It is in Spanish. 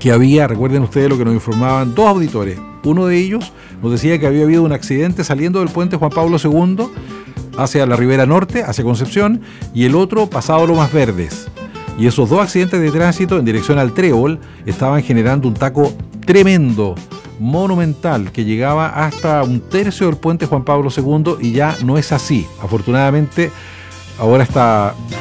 que había, recuerden ustedes lo que nos informaban dos auditores. Uno de ellos nos decía que había habido un accidente saliendo del puente Juan Pablo II hacia la ribera norte, hacia Concepción, y el otro pasado Lomas Verdes. Y esos dos accidentes de tránsito en dirección al Trébol estaban generando un taco tremendo, monumental, que llegaba hasta un tercio del puente Juan Pablo II, y ya no es así. Afortunadamente, ahora está